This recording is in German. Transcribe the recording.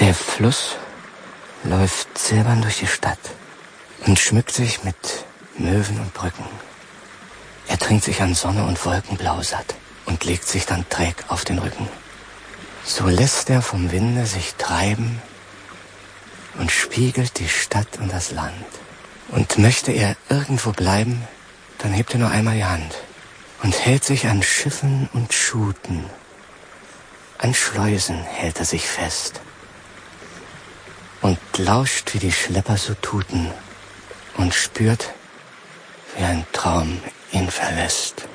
Der Fluss läuft silbern durch die Stadt und schmückt sich mit Möwen und Brücken. Er trinkt sich an Sonne und Wolkenblau satt und legt sich dann träg auf den Rücken. So lässt er vom Winde sich treiben und spiegelt die Stadt und das Land. Und möchte er irgendwo bleiben, dann hebt er nur einmal die Hand und hält sich an Schiffen und Schuten. An Schleusen hält er sich fest und lauscht, wie die Schlepper so tuten und spürt, wie ein Traum ihn verlässt.